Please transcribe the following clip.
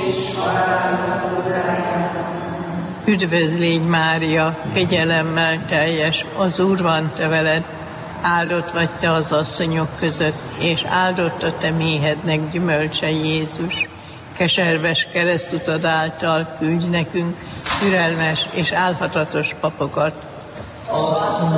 Üdvözl légy, Mária, kegyelemmel teljes, az Úr van te veled, áldott vagy te az asszonyok között, és áldott a te méhednek gyümölcse, Jézus. Keserves keresztutad által küldj nekünk türelmes és álhatatos papokat,